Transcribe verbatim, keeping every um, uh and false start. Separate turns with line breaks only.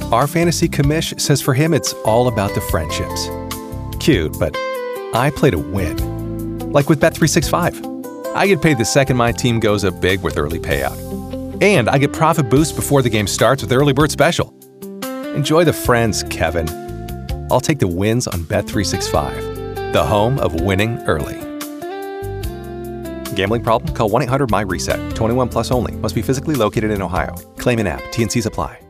Our fantasy commish says for him it's all about the friendships. Cute, but I play to win. Like with Bet three sixty-five. I get paid the second my team goes up big with early payout. And I get profit boost before the game starts with Early Bird Special. Enjoy the friends, Kevin. I'll take the wins on Bet three sixty-five, the home of winning early. Gambling problem? Call one eight hundred M Y RESET. twenty-one plus only. Must be physically located in Ohio. Claim in app. T N Cs apply.